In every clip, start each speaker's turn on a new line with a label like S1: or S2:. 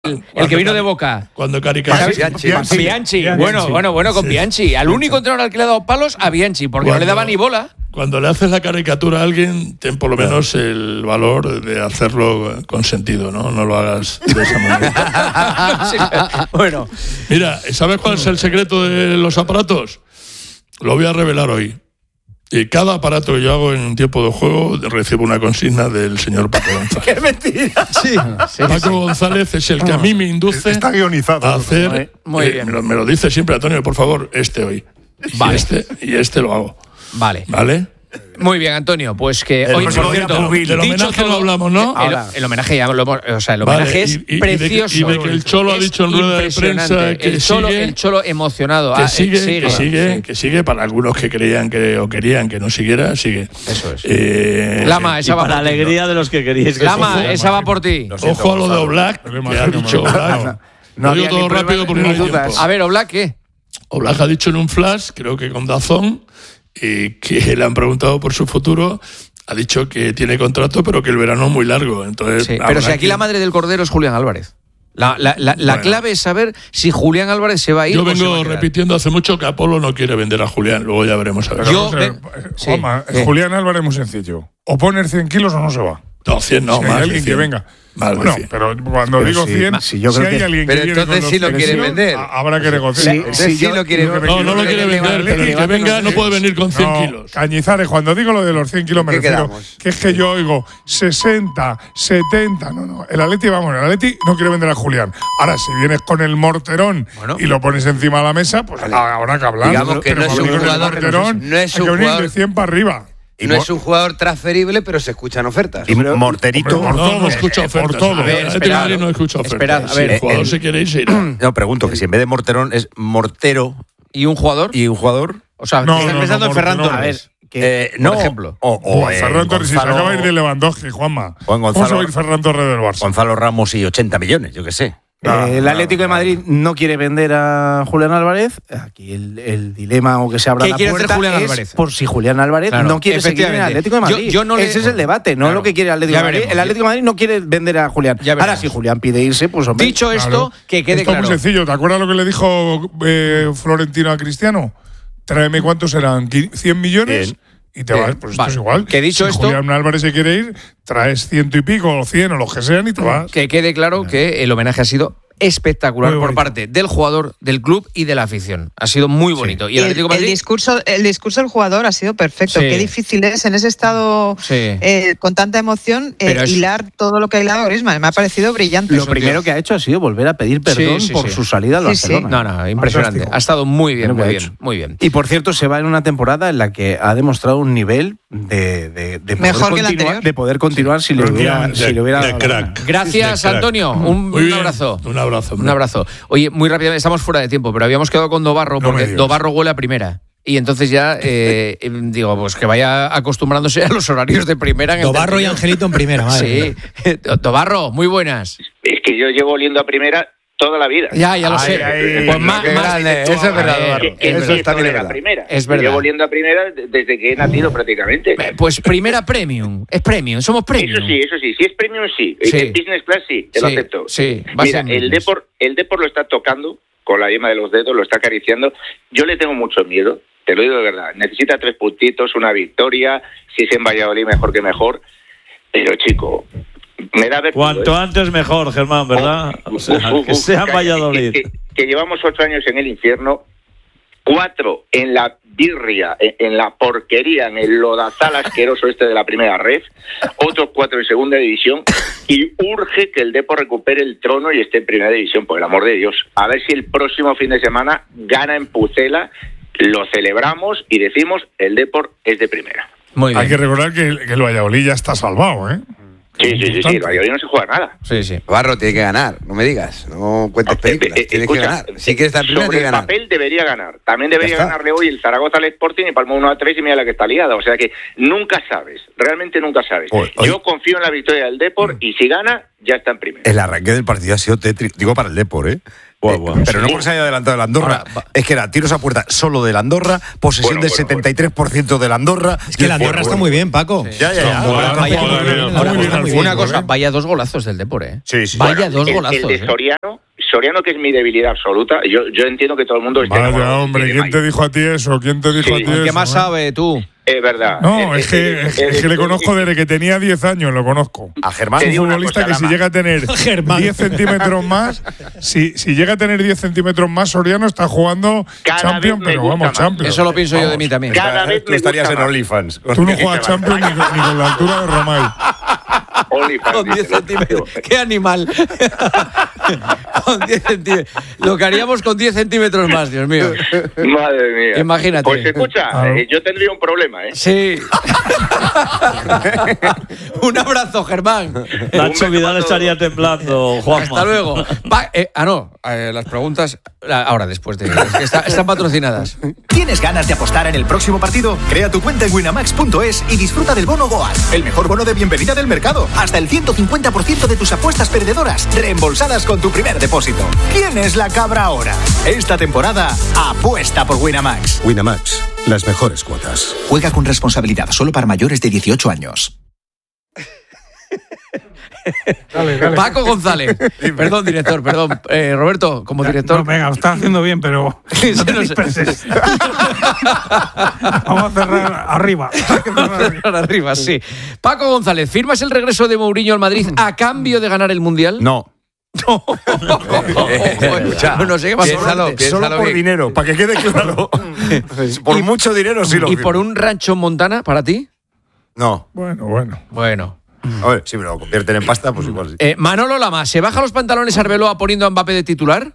S1: el que vino de Boca.
S2: Cuando caricatura.
S1: Bianchi. Bueno, con Bianchi. Al único entrenador al que le ha dado palos a Bianchi, porque no le daba ni bola.
S2: Cuando le haces la caricatura a alguien, ten por lo menos el valor de hacerlo con sentido, ¿no? No lo hagas de esa manera.
S1: Bueno.
S2: Mira, ¿sabes cuál es el secreto de los aparatos? Lo voy a revelar hoy. Y cada aparato que yo hago en un tiempo de juego recibo una consigna del señor Paco González.
S1: ¡Qué mentira!
S3: Sí.
S2: Paco González es el que a mí me induce
S4: Está guionizado
S2: a hacer...
S1: Muy bien.
S2: Me lo dice siempre Antonio, por favor, hoy.
S1: Vale.
S2: Y este lo hago.
S1: Vale.
S2: ¿Vale?
S1: Muy bien, Antonio. Pues que hoy, por cierto,
S2: del homenaje no hablamos, ¿no?
S1: El homenaje ya lo hemos, o sea, el homenaje es precioso.
S2: Y de que el Cholo ha dicho en rueda de prensa que
S1: el Cholo emocionado.
S2: Que sigue para algunos que creían que o querían que no siguiera, sigue.
S1: Eso es. Lama, esa va
S3: para
S1: por ti.
S3: alegría de los que queréis que
S1: Lama, esa va por ti.
S2: Ojo a lo de Oblak, que ha dicho Oblak. Lo digo todo rápido porque no hay tiempo.
S1: A ver, Oblak, ¿qué?
S2: Oblak ha dicho en un flash, creo que con DAZN, que le han preguntado por su futuro, ha dicho que tiene contrato, pero que el verano es muy largo. Entonces,
S1: sí, pero si aquí la madre del cordero es Julián Álvarez. La clave es saber si Julián Álvarez se va a ir.
S2: Yo vengo repitiendo hace mucho que Apolo no quiere vender a Julián, luego ya veremos a ver.
S4: Juanma, Julián Álvarez es muy sencillo. O poner 100 kilos o no se va.
S2: No, 100 no,
S4: si
S2: más
S4: hay alguien que venga.
S2: Bueno,
S4: pero cuando digo 100, si hay alguien que quiere
S5: entonces sí lo quiere vender.
S4: Habrá que negociar.
S2: No lo quiere vender, pero el que venga no puede venir con 100 kilos.
S4: Cañizares, cuando digo lo de los 100 kilos me refiero que es que yo oigo 60, 70, no. El Atleti no quiere vender a Julián. Ahora, si vienes con el morterón y lo pones encima de la mesa, pues habrá que hablar.
S5: Digamos que no es un jugador, no es un jugador
S4: de 100 para arriba.
S5: Y no es un jugador transferible, pero se escuchan ofertas.
S6: Y Morterito.
S2: No escucha ofertas.
S4: Por todo.
S2: No escucha ofertas.
S1: A ver,
S2: el jugador se quiere ir, se irá.
S6: No, pregunto que si en vez de Morterón es Mortero.
S1: ¿Y un jugador?
S6: O
S1: sea,
S4: estás
S1: pensando en Ferran Torres.
S3: A ver.
S6: No,
S1: por ejemplo.
S4: O Ferran Torres, si se acaba de ir de Lewandowski, Juanma. ¿Cómo se va a ir Ferran Torres del Barça?
S6: Gonzalo Ramos y 80 millones, yo qué sé.
S3: El Atlético de Madrid no quiere vender a Julián Álvarez. Aquí el dilema o que se abra la puerta es por si Julián Álvarez no quiere seguir en el Atlético de Madrid. Ese es el debate, no lo que quiere el Atlético de Madrid. El Atlético de Madrid no quiere vender a Julián. Ahora, si Julián pide irse, pues hombre.
S1: Dicho esto, que quede claro.
S4: Esto es muy sencillo. ¿Te acuerdas lo que le dijo Florentino a Cristiano? Tráeme cuántos eran, 100 millones. Y te vas, pues esto es igual.
S1: Que dicho
S4: si
S1: esto,
S4: Julián Álvarez se quiere ir, traes 100 y pico, o 100 o los que sean y te vas.
S1: Que quede claro que el homenaje ha sido espectacular por parte del jugador, del club y de la afición. Ha sido muy bonito.
S7: Y el discurso del jugador ha sido perfecto. Qué difícil es en ese estado con tanta emoción hilar todo lo que ha hilado Griezmann. Me ha parecido brillante.
S3: Lo primero que ha hecho ha sido volver a pedir perdón por su salida al Barcelona.
S1: No, impresionante. Ha estado muy bien, muy bien.
S3: Y por cierto, se va en una temporada en la que ha demostrado un nivel de poder continuar si le hubiera dado
S2: crack.
S1: Gracias, Antonio. Un abrazo. Un abrazo. Oye, muy rápidamente, estamos fuera de tiempo, pero habíamos quedado con Dobarro porque Dobarro huele a primera. Y entonces ya digo, pues que vaya acostumbrándose a los horarios de primera.
S8: Dobarro y Angelito en primera, madre.
S1: Sí. Dobarro, muy buenas.
S9: Es que yo llevo oliendo a primera toda la vida.
S1: Ya lo sé. Pues más grande.
S5: Eso es verdad, Dobarro.
S9: Eso está bien.
S1: Es verdad.
S9: Llevo oliendo a primera desde que he nacido prácticamente.
S1: Pues primera premium. Es premium. Somos premium.
S9: Eso sí. Si es premium, sí. El business class, sí. Te lo acepto.
S1: Sí.
S9: Mira, el Depor lo está tocando con la yema de los dedos, lo está acariciando. Yo le tengo mucho miedo. Te lo digo de verdad. Necesita 3 puntitos, una victoria. Si es en Valladolid, mejor que mejor. Pero, chico, me da vértigo.
S3: Cuanto antes mejor, Germán, ¿verdad? Que sea en Valladolid.
S9: Que llevamos 8 años en el infierno, 4 en la birria, en la porquería, en el lodazal asqueroso de la primera red, otros 4 en segunda división, y urge que el Depor recupere el trono y esté en primera división, por el amor de Dios. A ver si el próximo fin de semana gana en Pucela, lo celebramos y decimos el Depor es de primera.
S1: Muy bien.
S4: Hay que recordar que el Valladolid ya está salvado, ¿eh?
S9: Sí, el Valladolid no se juega nada.
S1: Sí.
S5: Barro tiene que ganar, no me digas, no cuentes películas, tiene que ganar. Si quieres estar primero,
S9: sobre el
S5: ganar.
S9: papel debería ganar. También debería ganarle hoy el Zaragoza al Sporting y palmó 1-3 y mira la que está liada. O sea que nunca sabes, realmente nunca sabes. Yo confío en la victoria del Depor y si gana, ya está en primero.
S6: El arranque del partido ha sido tétrico, digo para el Depor, ¿eh? Pero no porque se haya adelantado el Andorra. Es que era tiros a puerta solo del Andorra, posesión del 73% del Andorra.
S8: Es que el Andorra está muy bien, Paco.
S6: Ya.
S1: Una cosa, vaya 2 golazos del Depor, ¿eh?
S6: Sí.
S1: Vaya 2 golazos.
S9: El de Soriano, que es mi debilidad absoluta. Yo entiendo que todo el mundo...
S4: Vaya, hombre, ¿quién te dijo a ti eso?
S1: ¿Qué más sabe tú?
S9: Es verdad.
S4: No, es que le conozco desde que tenía 10 años, lo conozco.
S6: A Germán.
S4: Es un futbolista que si llega a tener 10 centímetros más, si llega a tener 10 centímetros más, Soriano está jugando Champions, pero vamos, Champions.
S1: Eso lo pienso yo de mí también.
S9: Cada vez
S6: tú estarías en OnlyFans.
S4: Tú no juegas Champions ni con la altura de Romay.
S1: Con 10 centímetros. ¡Qué animal! Con 10 centímetros. Lo que haríamos con 10 centímetros más, Dios mío.
S9: Madre mía.
S1: Imagínate.
S9: Pues escucha, yo tendría un problema, ¿eh?
S1: Sí. Un abrazo, Germán.
S10: Nacho Vidal estaría temblando, Juanma.
S1: Hasta luego. Las preguntas ahora, después de... están patrocinadas.
S11: ¿Tienes ganas de apostar en el próximo partido? Crea tu cuenta en winamax.es y disfruta del bono Goal, el mejor bono de bienvenida del mercado. Hasta el 150% de tus apuestas perdedoras reembolsadas con tu primer depósito. ¿Quién es la cabra ahora? Esta temporada, apuesta por Winamax.
S12: Winamax, las mejores cuotas.
S11: Juega con responsabilidad, solo para mayores de 18 años.
S4: Dale.
S1: Paco González. Perdón, director, perdón. Roberto, como director.
S13: No, venga, lo estás haciendo bien, pero no te disperses. Vamos a cerrar arriba.
S1: Arriba, sí. Paco González, ¿firmas el regreso de Mourinho al Madrid a cambio de ganar el Mundial?
S6: No.
S1: No sé qué más.
S6: Solo por dinero, para que quede claro. Por mucho dinero sí lo
S1: firmo. ¿Y por un rancho en Montana, para ti?
S6: No.
S4: Bueno.
S6: A ver, si me lo convierten en pasta, pues igual sí.
S1: Manolo Lama, ¿se baja los pantalones Arbeloa poniendo a Mbappé de titular?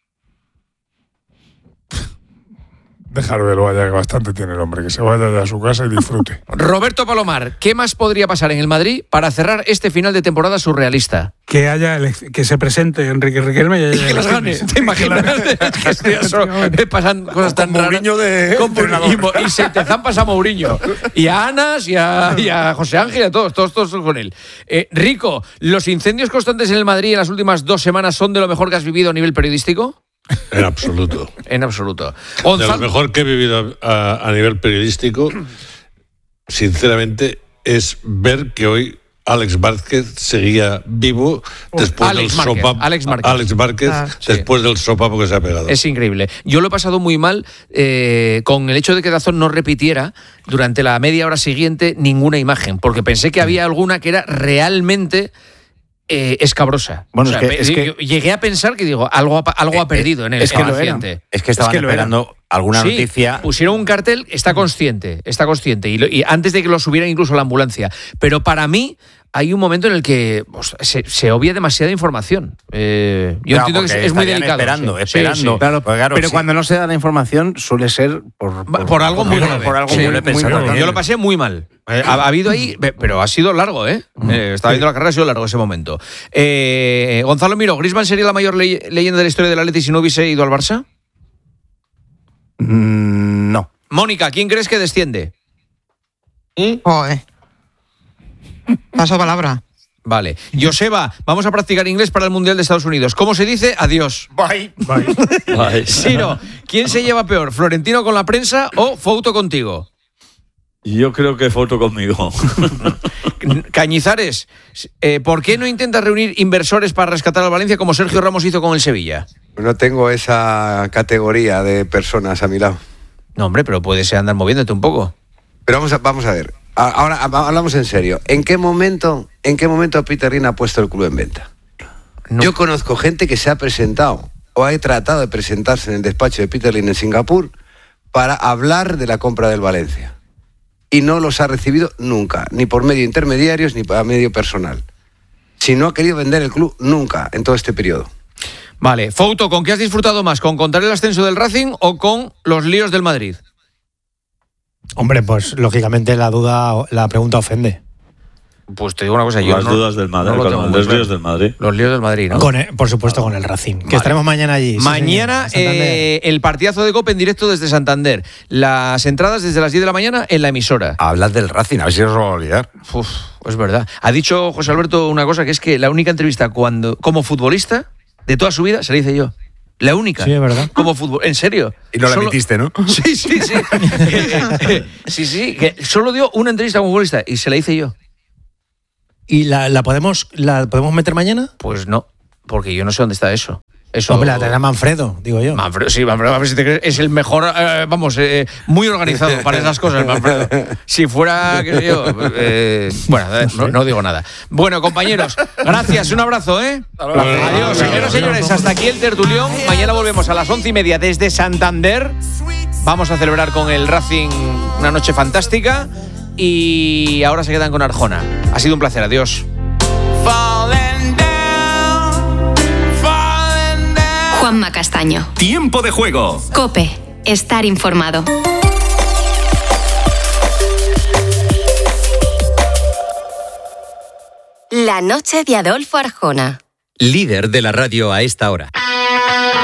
S4: Dejárselo allá, que bastante tiene el hombre, que se vaya ya a su casa y disfrute.
S1: Roberto Palomar, ¿qué más podría pasar en el Madrid para cerrar este final de temporada surrealista?
S13: Que se presente Enrique Riquelme y
S1: que las gane. ¿Te imaginas? Pasan cosas tan raras. Y se te zampas a Mourinho. Y a Anas y a José Ángel y a todos con él. Rico, ¿los incendios constantes en el Madrid en las últimas 2 semanas son de lo mejor que has vivido a nivel periodístico?
S2: En absoluto.
S1: Gonzalo.
S2: De lo mejor que he vivido a nivel periodístico, sinceramente, es ver que hoy Alex Márquez seguía vivo después del sopapo.
S1: Alex
S2: Márquez, después del sopapo que se ha pegado.
S1: Es increíble. Yo lo he pasado muy mal con el hecho de que DAZN no repitiera durante la media hora siguiente ninguna imagen, porque pensé que había alguna que era realmente... escabrosa.
S3: Bueno, es que
S1: llegué a pensar que algo ha perdido en el paciente.
S6: Es que estaban esperando alguna noticia.
S1: Pusieron un cartel, está consciente. Y antes de que lo subieran incluso a la ambulancia. Pero para mí hay un momento en el que se obvia demasiada información. Yo entiendo que es muy delicado.
S6: Esperando.
S3: Claro, pero cuando no se da la información suele ser
S1: por algo muy grave.
S6: Por algo muy grave.
S1: Yo lo pasé muy mal. Ha habido ahí, pero ha sido largo, estaba viendo la carrera, ha sido largo ese momento. Gonzalo Miró, ¿Griezmann sería la mayor leyenda de la historia del Atleti si no hubiese ido al Barça?
S3: No.
S1: Mónica, ¿quién crees que desciende?
S7: Paso palabra.
S1: Vale. Joseba, vamos a practicar inglés para el Mundial de Estados Unidos. ¿Cómo se dice? Adiós.
S6: Bye.
S1: Siro, ¿quién se lleva peor? ¿Florentino con la prensa o Fouto contigo?
S10: Yo creo que Fouto conmigo.
S1: Cañizares, ¿por qué no intentas reunir inversores para rescatar al Valencia como Sergio Ramos hizo con el Sevilla?
S5: No tengo esa categoría de personas a mi lado.
S1: No, hombre, pero puedes andar moviéndote un poco.
S5: Pero vamos a ver. Ahora hablamos en serio. ¿En qué momento Peter Lim ha puesto el club en venta? No. Yo conozco gente que se ha presentado o ha tratado de presentarse en el despacho de Peter Lim en Singapur para hablar de la compra del Valencia. Y no los ha recibido nunca, ni por medio de intermediarios ni por medio personal. Si no ha querido vender el club nunca en todo este periodo.
S1: Vale, Fouto, ¿con qué has disfrutado más? ¿Con contar el ascenso del Racing o con los líos del Madrid?
S8: Hombre, pues lógicamente la pregunta ofende.
S1: Pues te digo una cosa,
S10: yo las dudas del Madrid, los líos del Madrid.
S1: Los líos del Madrid, ¿no?
S8: Por supuesto con el Racing, que estaremos mañana allí.
S1: Mañana el partidazo de COPE en directo desde Santander. Las entradas desde las 10 de la mañana en la emisora.
S6: Hablas del Racing, a ver si os lo va a olvidar.
S1: Es verdad. Ha dicho José Alberto una cosa, que es que la única entrevista como futbolista de toda su vida se la hice yo. La única.
S8: Sí, es verdad.
S1: Como fútbol. En serio.
S6: Y no la emitiste, ¿no?
S1: Sí. Sí. Que solo dio una entrevista a un futbolista y se la hice yo.
S8: ¿Y la podemos meter mañana?
S1: Pues no, porque yo no sé dónde está eso.
S8: Hombre, la tendrá Manfredo, digo yo.
S1: Manfredo, a ver si te crees, es el mejor, muy organizado para esas cosas, Manfredo. Si fuera, qué sé yo, no digo nada. Bueno, compañeros, gracias, un abrazo, Adiós, señores, hasta aquí el tertulión. Mañana volvemos a las 11:30 desde Santander. Vamos a celebrar con el Racing una noche fantástica y ahora se quedan con Arjona. Ha sido un placer, adiós.
S14: Juanma Castaño.
S11: Tiempo de juego.
S14: COPE. Estar informado. La noche de Adolfo Arjona.
S15: Líder de la radio a esta hora.